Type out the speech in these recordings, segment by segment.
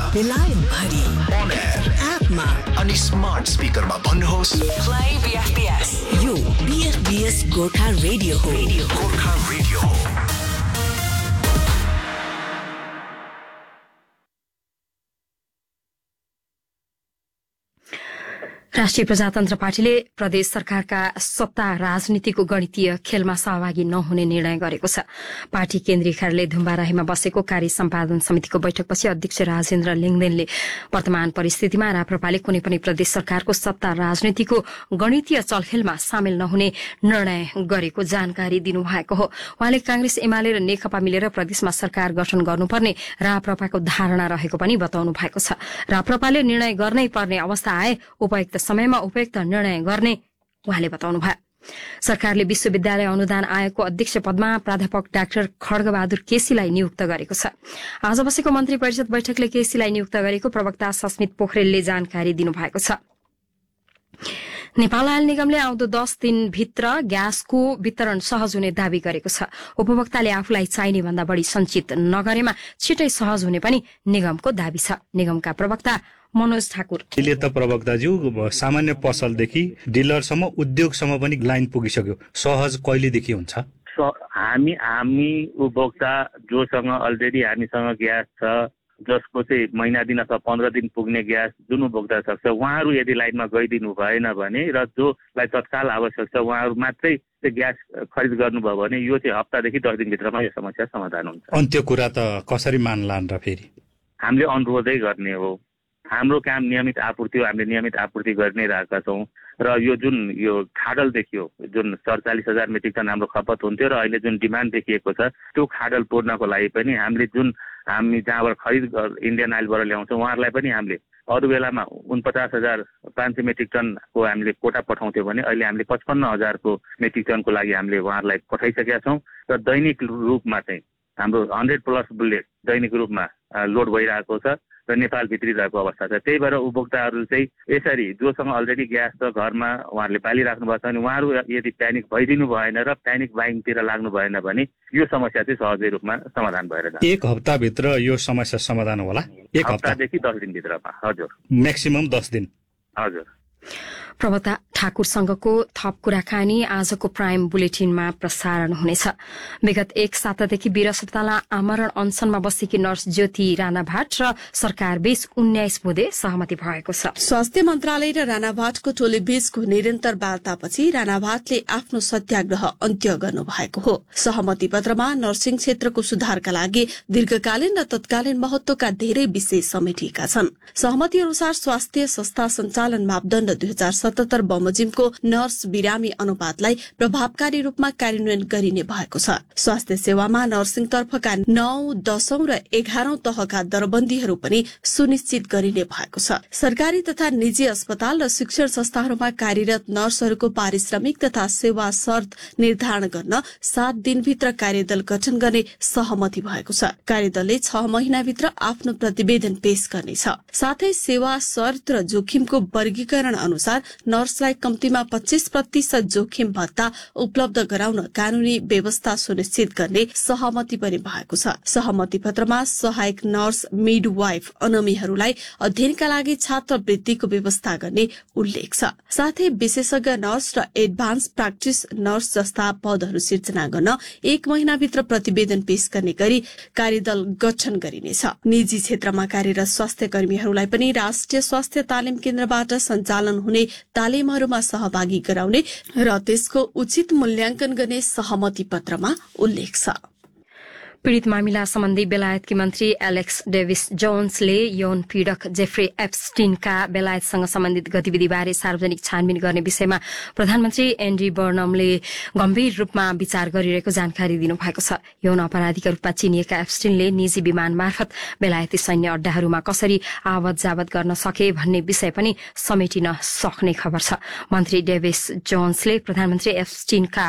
बेलायत भरि on air एपमा अनि स्मार्ट स्पिकरमा भन्नुहोस् प्ले बीएफबीएस। यो बीएफबीएस गोर्खा रेडियो हो। गोर्खा रेडियो हो। राष्ट्रिय प्रजातन्त्र पार्टीले प्रदेश सरकारका सत्ता राजनीतिको गणितीय खेलमा सहभागी नहुने निर्णय गरेको छ। पार्टी केन्द्रीय कार्यालय धुम्बाराहीमा बसेको कार्य सम्पादन समितिको बैठकपछि अध्यक्ष राजेन्द्र लिङदेनले वर्तमान परिस्थितिमा राप्रपाले कुनै पनि प्रदेश सरकारको सत्ता राजनीतिको गणितीय चलखेलमा सामेल नहुने निर्णय गरेको जानकारी दिनुभएको हो। उहाँले कांग्रेस एमाले र नेकपा मिलेर प्रदेशमा सरकार गठन गर्नुपर्ने राप्रपाको धारणा रहेको पनि बताउनु भएको छ। राप्रपाले निर्णय गर्नै पर्ने अवस्था आए उपयुक्त समयमा उपयुक्त निर्णय गर्ने उहाँले बताउनुभयो। सरकारले विश्वविद्यालय अनुदान आयोगको अध्यक्ष पदमा प्राध्यापक डाक्टर खड्गबहादुर केसीलाई नियुक्त गरेको छ। आज बसेको मन्त्री परिषद बैठकले केसीलाई नियुक्त गरेको प्रवक्ता सस्मित पोखरेलले जानकारी दिनुभएको छ। नेपाल आयल निगमले आउँदो 10 दिनभित्र ग्यासको वितरण सहज हुने दावी गरेको छ। उपभोक्ताले आफूलाई चाहिने भन्दा बढ़ी संचित नगरेमा छिटै सहज हुने पनि निगमको दावी छ। निगमका प्रवक्ता मनोज ठाकुर अहिले त प्रवक्ताज्यू सामान्य पसलदेखि डिलरसम्म उद्योगसम्म पनि लाइन पुगिसक्यो। सहज कहिलेदेखि हुन्छ? हामी उपभोक्ता जोसँग अलरेडी हामीसँग ग्यास छ, जसको चाहिँ महिना दिन अथवा 15 दिन पुग्ने ग्यास जुन उपभोक्ता सक्छ, उहाँहरू यदि लाइनमा गइदिनु भएन भने र जोलाई तत्काल आवश्यक छ उहाँहरू मात्रै त्यो ग्यास खरिद गर्नुभयो भने यो चाहिँ हप्तादेखि 10 दिनभित्रमा यो समस्या समाधान हुन्छ। अन्त्य कुरा त कसरी मान्लान् र फेरि हामीले अनुरोधै गर्ने हो। हाम्रो काम नियमित आपूर्ति हो, हामीले नियमित आपूर्ति गर्ने रहेका छौँ र यो खाडल देखियो, जुन 47,000 मेट्रिक टन हाम्रो खपत हुन्थ्यो र अहिले जुन डिमान्ड देखिएको छ त्यो खाडल पूर्णको लागि पनि हामी जहाँबाट खरिद इन्डियन आइलबाट ल्याउँछौँ उहाँहरूलाई पनि हामीले अरू बेलामा 49,500 मेट्रिक टनको हामीले कोटा पठाउँथ्यौँ भने अहिले हामीले 55,000 मेट्रिक टनको लागि हामीले उहाँहरूलाई पठाइसकेका छौँ र दैनिक रूपमा चाहिँ हाम्रो 100+ बुलेट दैनिक रूपमा लोड भइरहेको छ र नेपाल भित्रिरहेको अवस्था छ। त्यही भएर उपभोक्ताहरू चाहिँ यसरी जोसँग अलरेडी ग्यास छ घरमा उहाँहरूले पालिराख्नु भएको छ भने उहाँहरू यदि प्यानिक भइदिनु भएन र प्यानिक बाइङतिर लाग्नु भएन भने यो समस्या चाहिँ सहजै रूपमा समाधान भएर जान्छ। एक हप्ताभित्र यो समस्या समाधान होला? एक हप्तादेखि 10 दिनभित्रमा। हजुर, म्याक्सिमम 10 दिन। हजुर। प्रवक्ता ठाकुरसँगको थप कुराकानी आजको प्राइम बुलेटिनमा प्रसारण हुनेछ। विगत 1 सातादेखि वीर अस्पतालमा आमरण अनसनमा बसेकी नर्स ज्योति राणाभाट र सरकार बीच 19 बुँदे सहमति भएको छ। स्वास्थ्य मन्त्रालय र राणाभाटको टोली बीचको निरन्तर वार्तापछि राणाभाटले आफ्नो सत्याग्रह अन्त्य गर्नु भएको हो। सहमति पत्रमा नर्सिङ क्षेत्रको सुधारका लागि दीर्घकालीन र तत्कालीन महत्वका धेरै विषय समेटिएका छन्। सहमति अनुसार स्वास्थ्य संस्था सञ्चालन मापदण्ड 2077 बमोजिमको नर्स बिरामी अनुपातलाई प्रभावकारी रूपमा कार्यान्वयन गरिने भएको छ। स्वास्थ्य सेवामा नर्सिङ तर्फका 9, 10औं र 11औं तहका दरबन्दीहरू पनि सुनिश्चित गरिने भएको छ। सरकारी तथा निजी अस्पताल र शिक्षण संस्थाहरूमा कार्यरत नर्सहरूको पारिश्रमिक तथा सेवा शर्त निर्धारण गर्न 7 दिनभित्र कार्यदल गठन गर्ने सहमति भएको छ। कार्यदलले 6 महिनाभित्र आफ्नो प्रतिवेदन पेश गर्नेछ। साथै सेवा शर्त र जोखिमको वर्गीकरण अनुसार नर्सलाई कम्तीमा 25% जोखिम भत्ता उपलब्ध गराउन कानूनी व्यवस्था सुनिश्चित गर्ने सहमति पनि भएको छ। सहमति पत्रमा सहायक नर्स, मिडवाइफ, अनमीहरूलाई अध्ययनका लागि छात्रवृत्तिको व्यवस्था गर्ने उल्लेख छ। साथै विशेषज्ञ नर्स र एडभान्स प्र्याक्टिस नर्स जस्ता पदहरू सिर्जना गर्न 1 महिनाभित्र प्रतिवेदन पेश गर्ने गरी कार्यदल गठन गरिनेछ। निजी क्षेत्रमा कार्यरत स्वास्थ्य कर्मीहरूलाई पनि राष्ट्रिय स्वास्थ्य तालिम केन्द्रबाट सञ्चालन हुने तालिमहरूमा सहभागी गराउने र त्यसको उचित मूल्याङ्कन गर्ने सहमति पत्रमा उल्लेख छ। पीड़ित मामिला सम्बन्धी बेलायतकी मन्त्री एलेक्स डेभिस जोन्सले यौन पीड़क जेफ्री एप्स्टिनका बेलायतसँग सम्बन्धित गतिविधिबारे सार्वजनिक छानबिन गर्ने विषयमा प्रधानमन्त्री एन्डी बर्नमले गम्भीर रूपमा विचार गरिरहेको जानकारी दिनुभएको छ। यौन अपराधीका रूपमा चिनिएका एप्स्टिनले निजी विमान मार्फत बेलायती सैन्य अड्डाहरूमा कसरी आवत जावत गर्न सके भन्ने विषय पनि समेटिन सक्ने खबर छ। मन्त्री डेभिस जोन्सले प्रधानमन्त्री एप्स्टिनका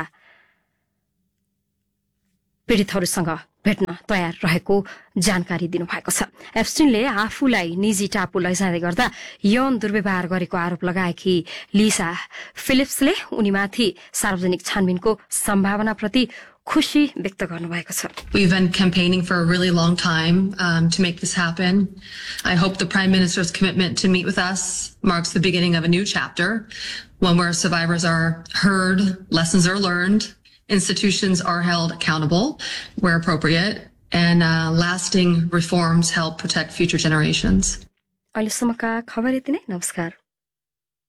पीड़ितहरूसँग भेट्न तयार रहेको जानकारी दिनुभएको छ। एप्स्टिनले आफूलाई निजी टापु लैजाँदै गर्दा यौन दुर्व्यवहार गरेको आरोप लगाएकी लिसा फिलिप्सले उनीमाथि सार्वजनिक छानबिनको सम्भावनाप्रति खुशी व्यक्त गर्नुभएको छ। We've been campaigning for a really long time to make this happen. I hope the Prime Minister's commitment to meet with us marks the beginning of a new chapter, one where survivors are heard, lessons are learned, institutions are held accountable where appropriate, and lasting reforms help protect future generations. अहिलेसम्मका खबर यति नै। नमस्कार।